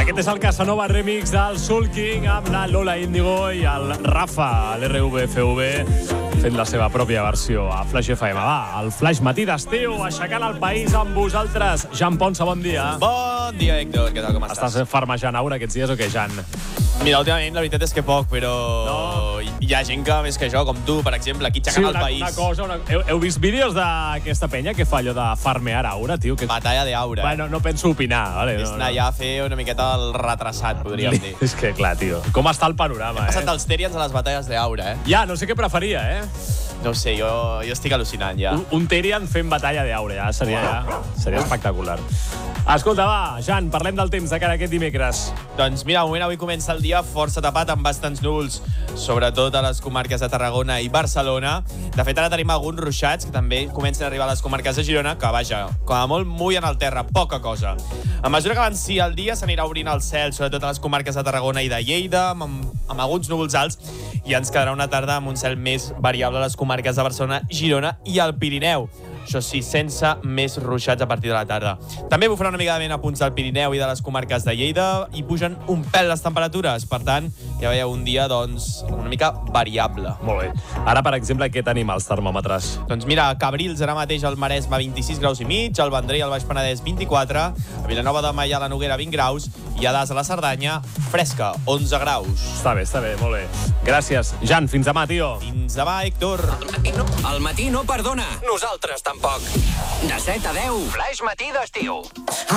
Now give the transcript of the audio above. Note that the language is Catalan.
Aquest és el Casanova remix del Soul King amb la Lola Índigo i el Rafa, l'RVFV, fent la seva pròpia versió a Flash FM. Va, el Flash matí d'estiu, aixecant el país amb vosaltres. Jan Ponsa, bon dia. Bon dia, Héctor. Què tal, com estàs? Estàs farmejant aura aquests dies o què, Jan? Mira, últimament la veritat és que poc, però hi ha gent que, més que jo, com tu, per exemple, aquí aixecant el país. Una cosa, heu vist vídeos d'aquesta penya que fa allò de farmear aura, tio? Batalla d'aura. Bueno, no penso opinar, vale? És anar allà a fer una miqueta el retrasat, podríem dir. És que, clar, tio, com està el panorama, He passat dels Terians a les batalles d'aura, Ja, no sé què preferia, No ho sé, jo estic al·lucinant, ja. Un Tyrion fent batalla d'aura, seria espectacular. Escolta, va, Jan, parlem del temps de cara a aquest dimecres. Doncs mira, de moment avui comença el dia força tapat amb bastants núvols, sobretot a les comarques de Tarragona i Barcelona. De fet, ara tenim alguns ruixats que també comencen a arribar a les comarques de Girona, que, vaja, com a molt mullen el terra, poca cosa. A mesura que avanci el dia s'anirà obrint el cel, sobretot a les comarques de Tarragona i de Lleida, amb alguns núvols alts, i ens quedarà una tarda amb un cel més variable a les comarques de Barcelona, Girona i el Pirineu. Això sí, sense més ruixats a partir de la tarda. També bufarà una mica de vent a punts del Pirineu i de les comarques de Lleida i pugen un pèl les temperatures. Per tant, ja veieu un dia, doncs, una mica variable. Molt bé. Ara, per exemple, què tenim als termòmetres? Doncs mira, a Cabrils ara mateix al Maresme 26 graus i mig, al Vendrell al Baix Penedès 24, a Vilanova de Meià a la Noguera 20 graus i a Das a la Cerdanya, fresca, 11 graus. Està bé, molt bé. Gràcies. Jan, fins demà, tio. Fins demà, Héctor. El matí no perdona. Nosaltres tampoc. De 7 a 10. Flash matí d'estiu.